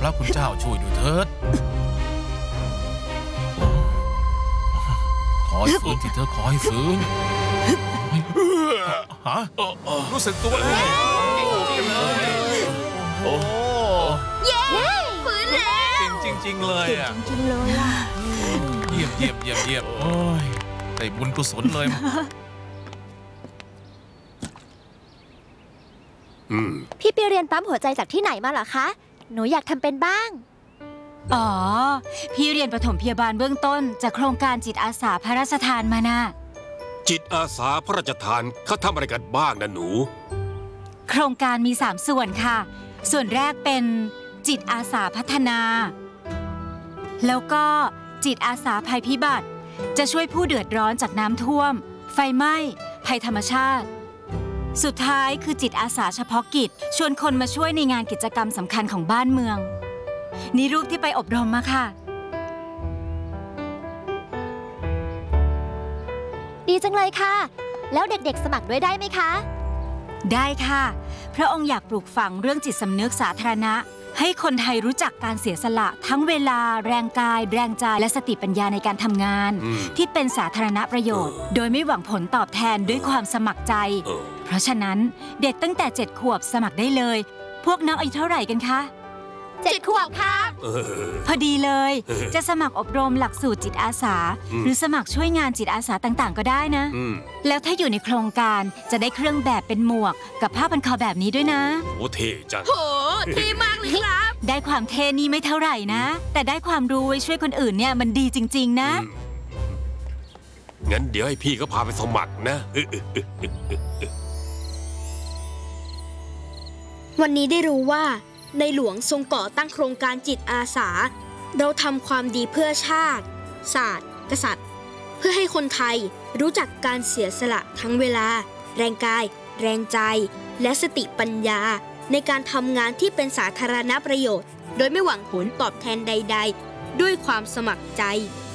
แล้วคุณเจ้าช่วยด้วยเถิดขอให้ฝืนที่เธอขอให้ฝืนฮะรู้สึกตัวเลยโอ้เย้ฝืนแล้วจริงเลยอ่ะจริงเลยอ่ะเยี่ยมโอ้ยได้บุญกุศลเลยพี่ไปเรียนปั๊มหัวใจจากที่ไหนมาเหรอคะหนูอยากทำเป็นบ้างอ๋อพี่เรียนปฐมพยาบาลเบื้องต้นจากโครงการจิตอาสาพระราชทานมานะจิตอาสาพระราชทานเขาทำอะไรกันบ้างนะหนูโครงการมี3ส่วนค่ะส่วนแรกเป็นจิตอาสาพัฒนาแล้วก็จิตอาสาภัยพิบัติจะช่วยผู้เดือดร้อนจากน้ำท่วมไฟไหม้ภัยธรรมชาติสุดท้ายคือจิตอาสาเฉพาะกิจชวนคนมาช่วยในงานกิจกรรมสำคัญของบ้านเมืองนี่รูปที่ไปอบรมมาค่ะดีจังเลยค่ะแล้วเด็กๆสมัครด้วยได้ไหมคะได้ค่ะพระองค์อยากปลูกฝังเรื่องจิตสำนึกสาธารณะให้คนไทยรู้จักการเสียสละทั้งเวลาแรงกายแรงใจและสติปัญญาในการทำงานที่เป็นสาธารณประโยชน์โดยไม่หวังผลตอบแทนด้วยความสมัครใจเพราะฉะนั้นเด็กตั้งแต่7 ขวบสมัครได้เลยพวกน้องอายุเท่าไหร่กันคะ 7 ขวบค่ะพอดีเลยจะสมัครอบรมหลักสูตรจิตอาสาหรือสมัครช่วยงานจิตอาสาต่างๆก็ได้นะแล้วถ้าอยู่ในโครงการจะได้เครื่องแบบเป็นหมวกกับผ้าพันคอแบบนี้ด้วยนะโอ้เท่จังโหเท่มากเลยครับได้ความเท่นี่ไม่เท่าไหร่นะแต่ได้ความรู้ไว้ช่วยคนอื่นเนี่ยมันดีจริงๆนะงั้นเดี๋ยวให้พี่ก็พาไปสมัครนะวันนี้ได้รู้ว่าในหลวงทรงก่อตั้งโครงการจิตอาสาเราทำความดีเพื่อชาติศาสตร์กษัตริย์เพื่อให้คนไทยรู้จักการเสียสละทั้งเวลาแรงกายแรงใจและสติปัญญาในการทำงานที่เป็นสาธารณประโยชน์โดยไม่หวังผลตอบแทนใดๆด้วยความสมัครใจ